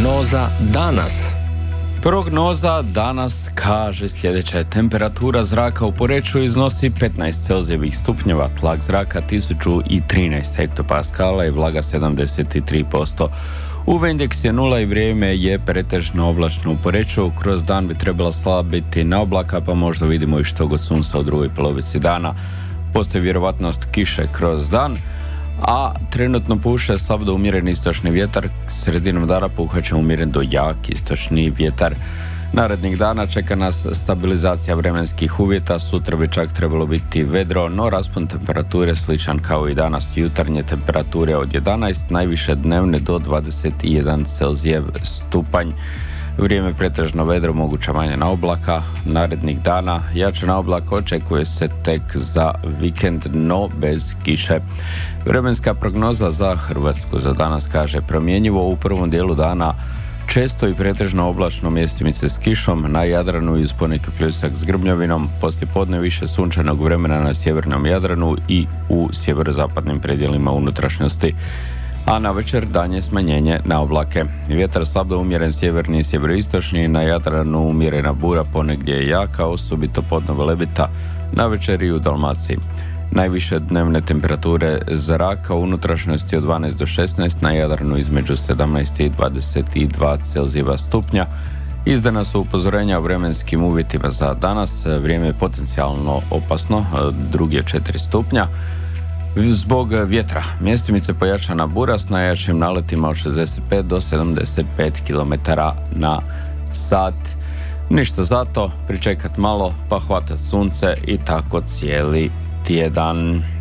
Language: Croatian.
Prognoza danas. Prognoza danas kaže sljedeće. Temperatura zraka u Poreču iznosi 15 celzijevih stupnjeva, tlak zraka 1013 hektopaskala i vlaga 73%. UV indeks je 0 i vrijeme je pretežno oblačno u Poreču. Kroz dan bi trebala slabiti na oblaka, pa možda vidimo i što god sunca u drugoj polovici dana. Postoji vjerovatnost kiše kroz dan, a trenutno puše slab do umjeren istočni vjetar. Sredinom dana puhat će umjeren do jak istočni vjetar. Narednih dana čeka nas stabilizacija vremenskih uvjeta, sutra bi čak trebalo biti vedro, no raspon temperature sličan kao i danas. Jutarnje temperature od 11, najviše dnevne do 21 celzijev stupanj. Vrijeme pretežno vedro, moguća manja oblaka. Narednih dana jača oblaka očekuje se tek za vikend, no bez kiše. Vremenska prognoza za Hrvatsku za danas kaže promjenjivo u prvom dijelu dana, često i pretežno oblačno, mjestimice s kišom, na Jadranu i uz poneki pljusak s grmljavinom, poslijepodne više sunčanog vremena na sjevernom Jadranu i u sjeverozapadnim predjelima unutrašnjosti, a na večer danje smanjenje na oblake. Vjetar slab do umjeren sjeverni i sjeveroistočni, na Jadranu umjerena bura, ponegdje je jaka, osobito podno Velebita, na večer i u Dalmaciji. Najviše dnevne temperature zraka u unutrašnjosti od 12 do 16, na Jadranu između 17 i 22 celzijeva stupnja. Izdana su upozorenja o vremenskim uvjetima za danas. Vrijeme je potencijalno opasno, drugi je 4 stupnja. Zbog vjetra, mjestimice pojačana bura s najjačim naletima od 65 do 75 km na sat. Ništa zato, pričekat malo pa hvatat sunce i tako cijeli tjedan.